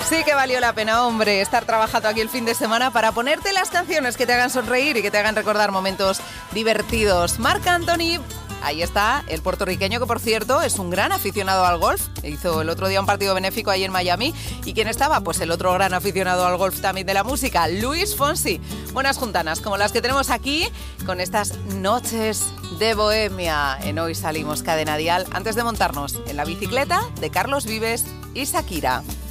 Sí que valió la pena, hombre, estar trabajando aquí el fin de semana para ponerte las canciones que te hagan sonreír y que te hagan recordar momentos divertidos. Marc Anthony, ahí está, el puertorriqueño que, por cierto, es un gran aficionado al golf. Hizo el otro día un partido benéfico ahí en Miami. ¿Y quién estaba? Pues el otro gran aficionado al golf también de la música, Luis Fonsi. Buenas juntanas, como las que tenemos aquí, con estas noches de bohemia. En Hoy Salimos Cadena Dial, antes de montarnos en la bicicleta de Carlos Vives y Shakira.